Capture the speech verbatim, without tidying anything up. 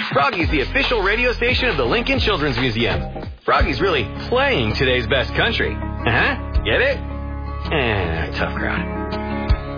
Froggy's the official radio station of the Lincoln Children's Museum. Froggy's really playing today's best country. Uh-huh. Get it? Eh, tough crowd.